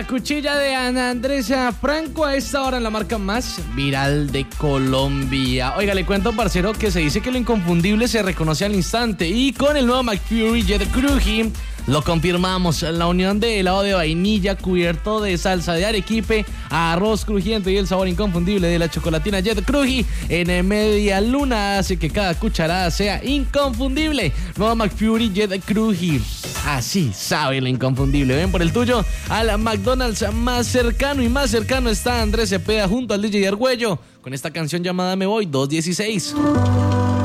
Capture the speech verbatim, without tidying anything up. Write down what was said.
Cuchilla de Ana Andresa Franco a esta hora en la marca más viral de Colombia. Oiga, le cuento, parcero, que se dice que lo inconfundible se reconoce al instante. Y con el nuevo McFlurry Jet Cruji lo confirmamos. La unión de helado de vainilla cubierto de salsa de arequipe, arroz crujiente y el sabor inconfundible de la chocolatina Jet Cruji en media luna hace que cada cucharada sea inconfundible. Nuevo McFlurry Jet Cruji. Así sabe lo inconfundible. Ven por el tuyo al McDonald's más cercano, y más cercano está Andrés Cepeda junto al D J Argüello con esta canción llamada Me Voy dos dieciséis.